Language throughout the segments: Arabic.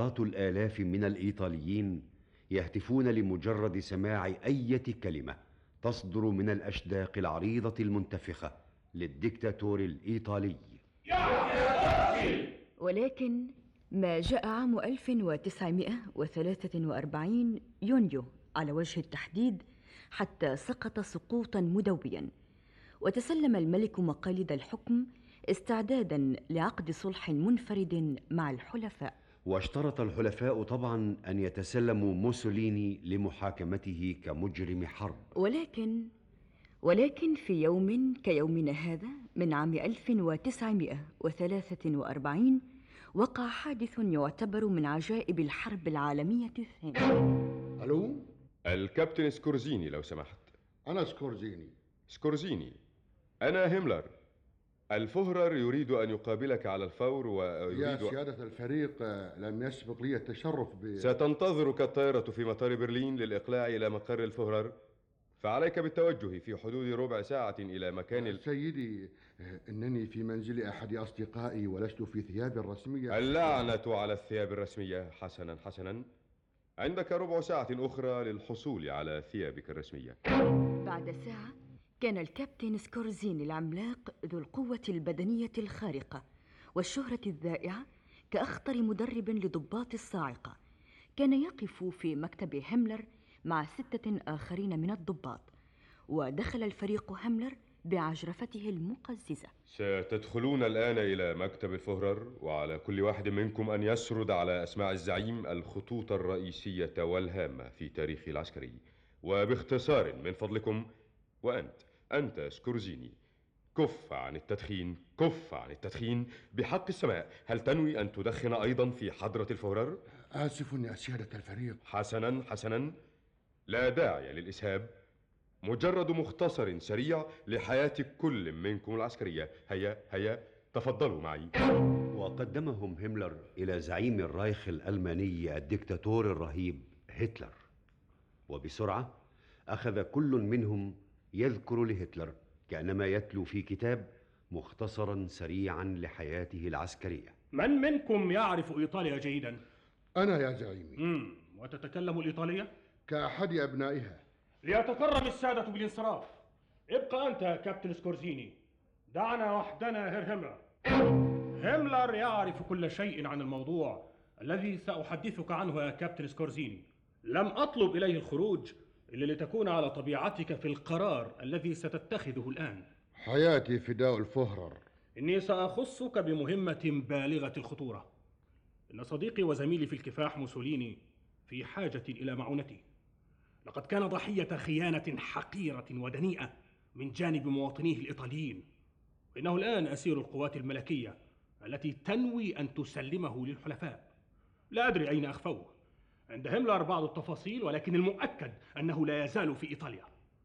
عشرات الآلاف من الإيطاليين يهتفون لمجرد سماع أي كلمة تصدر من الأشداق العريضة المنتفخة للديكتاتور الإيطالي. ولكن ما جاء عام 1943 يونيو على وجه التحديد حتى سقط سقوطا مدويا، وتسلم الملك مقاليد الحكم استعدادا لعقد صلح منفرد مع الحلفاء. واشترط الحلفاء طبعا أن يتسلموا موسوليني لمحاكمته كمجرم حرب. ولكن في يوم كيومنا هذا من عام 1943 وقع حادث يعتبر من عجائب الحرب العالمية الثانية. ألو؟ الكابتن سكورزيني لو سمحت. أنا سكورزيني. سكورزيني، أنا هيملر. الفهرر يريد أن يقابلك على الفور ويريد... يا سيادة الفريق، لم يسبق لي التشرف ستنتظرك الطائرة في مطار برلين للإقلاع إلى مقر الفهرر، فعليك بالتوجه في حدود ربع ساعة إلى مكان سيدي، إنني في منزل أحد أصدقائي ولست في ثيابي الرسمية. اللعنة على الثياب الرسمية. حسنا، عندك ربع ساعة أخرى للحصول على ثيابك الرسمية. بعد ساعة كان الكابتن سكورزيني العملاق ذو القوة البدنية الخارقة والشهرة الذائعة كأخطر مدرب لضباط الصاعقة، كان يقف في مكتب هيملر مع 6 آخرين من الضباط، ودخل الفريق هيملر بعجرفته المقززة. ستدخلون الآن إلى مكتب الفهرر، وعلى كل واحد منكم أن يسرد على أسماع الزعيم الخطوط الرئيسية والهامة في تاريخه العسكري. وباختصار من فضلكم، أنت سكورزيني، كف عن التدخين بحق السماء. هل تنوي أن تدخن أيضا في حضرة الفهرر؟ آسف يا سيادة الفريق. حسنا، لا داعي للإسهاب، مجرد مختصر سريع لحياة كل منكم العسكرية. هيا تفضلوا معي. وقدمهم هيملر إلى زعيم الرايخ الألماني الدكتاتور الرهيب هتلر، وبسرعة أخذ كل منهم يذكر لهتلر كأنما يتلو في كتاب مختصرا سريعا لحياته العسكرية. من منكم يعرف إيطاليا جيدا؟ أنا يا زعيمي. وتتكلم الإيطالية؟ كأحد أبنائها. ليتكرم السادة بالانصراف. ابقى أنت كابتن سكورزيني، دعنا وحدنا هير هيملر. هيملر يعرف كل شيء عن الموضوع الذي سأحدثك عنه يا كابتن سكورزيني. لم أطلب إليه الخروج إلا لتكون على طبيعتك في القرار الذي ستتخذه الآن. حياتي فداء الفهرر. إني سأخصك بمهمة بالغة الخطورة. إن صديقي وزميلي في الكفاح موسوليني في حاجة إلى معونتي. لقد كان ضحية خيانة حقيرة ودنيئة من جانب مواطنيه الإيطاليين، وإنه الآن أسير القوات الملكية التي تنوي أن تسلمه للحلفاء. لا أدري أين أخفوه. عند هيملر بعض التفاصيل، ولكن المؤكد أنه لا يزال في إيطاليا.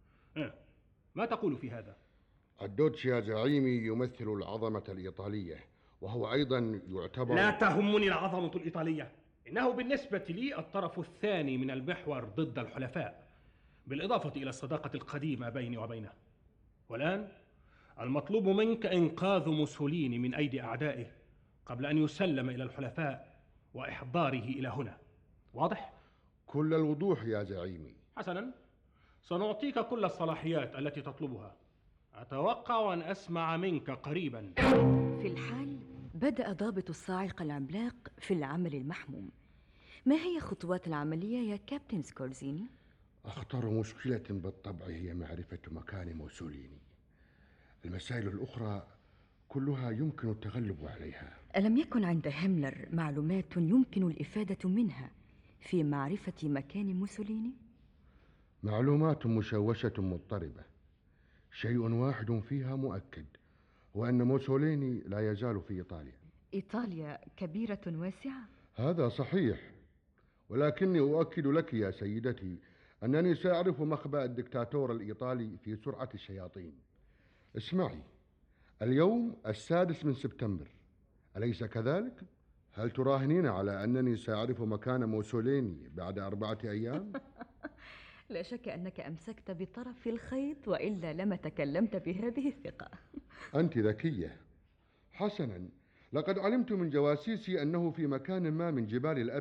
ما تقول في هذا؟ الدوتش يا زعيمي يمثل العظمة الإيطالية، وهو أيضا يعتبر... لا تهمني العظمة الإيطالية، إنه بالنسبة لي الطرف الثاني من المحور ضد الحلفاء، بالإضافة إلى الصداقة القديمة بيني وبينه. والآن المطلوب منك إنقاذ موسوليني من أيدي أعدائه قبل أن يسلم إلى الحلفاء وإحضاره إلى هنا. واضح؟ كل الوضوح يا زعيمي. حسنا، سنعطيك كل الصلاحيات التي تطلبها. أتوقع أن أسمع منك قريبا. في الحال بدأ ضابط الصاعقة العملاق في العمل المحموم. ما هي خطوات العملية يا كابتن سكورزيني؟ أخطر مشكلة بالطبع هي معرفة مكان موسوليني. المسائل الأخرى كلها يمكن التغلب عليها. ألم يكن عند هيملر معلومات يمكن الإفادة منها في معرفة مكان موسوليني؟ معلومات مشوشة مضطربة. شيء واحد فيها مؤكد، وأن موسوليني لا يزال في إيطاليا. إيطاليا كبيرة واسعة؟ هذا صحيح، ولكني أؤكد لك يا سيدتي أنني سأعرف مخبأ الدكتاتور الإيطالي في سرعة الشياطين. اسمعي، اليوم 6 سبتمبر، أليس كذلك؟ هل تراهنين على أنني سأعرف مكان موسوليني بعد 4 أيام؟ لا شك أنك أمسكت بطرف الخيط، وإلا لما تكلمت بهذه الثقة. أنت ذكية. حسنا، لقد علمت من جواسيسي أنه في مكان ما من جبال الأب